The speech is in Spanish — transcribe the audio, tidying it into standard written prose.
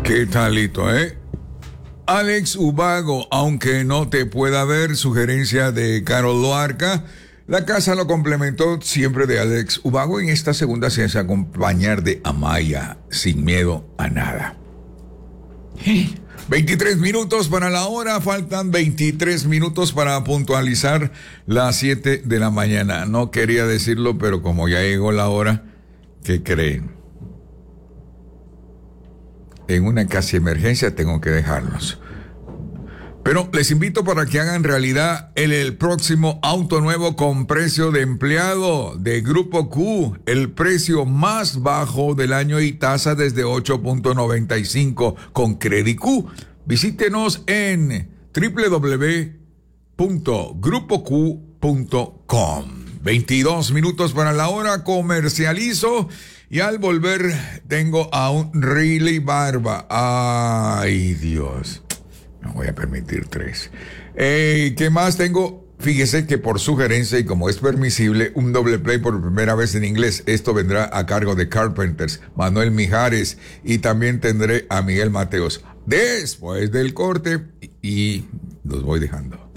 ¿Qué talito, Alex Ubago, aunque no te pueda ver, sugerencia de Carol Loarca. La casa lo complementó siempre de Alex Ubago. En esta segunda se hace acompañar de Amaya, sin miedo a nada. 23 minutos para la hora, faltan 23 minutos para puntualizar las 7 de la mañana. No quería decirlo, pero como ya llegó la hora, ¿qué creen? En una casi emergencia tengo que dejarlos. Pero les invito para que hagan realidad el próximo auto nuevo con precio de empleado de Grupo Q, el precio más bajo del año y tasa desde 8.95 con Credit Q. Visítenos en www.grupoq.com. 22 minutos para la hora, comercializo y al volver tengo a un Really Barba. Ay, Dios. No voy a permitir 3. ¿Qué más tengo? Fíjese que por sugerencia y como es permisible, un doble play por primera vez en inglés. Esto vendrá a cargo de Carpenters, Manuel Mijares y también tendré a Miguel Mateos. Después del corte y los voy dejando.